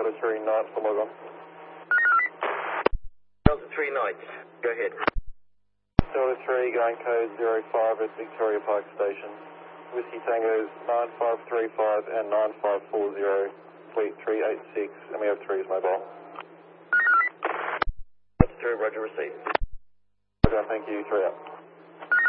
Delta 3 Knights for log on. Delta 3 Knights, go ahead. Delta 3 going code 05 at Victoria Park Station. Whiskey Tango's 9535 and 9540, fleet 386, and we have 3's mobile. Delta 3, roger, received. Okay, thank you, 3 up.